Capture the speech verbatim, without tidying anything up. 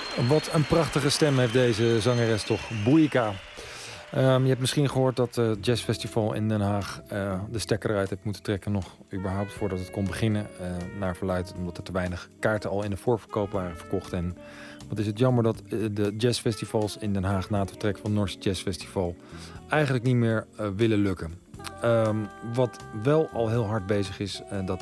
Wat een prachtige stem heeft deze zangeres toch, Boeika. Um, je hebt misschien gehoord dat het uh, jazzfestival in Den Haag uh, de stekker eruit heeft moeten trekken, nog überhaupt voordat het kon beginnen. Uh, naar verluidt, omdat er te weinig kaarten al in de voorverkoop waren verkocht. En wat is het jammer dat uh, de jazzfestivals in Den Haag na het vertrek van Norse Jazz Festival eigenlijk niet meer uh, willen lukken. Um, wat wel al heel hard bezig is, uh, dat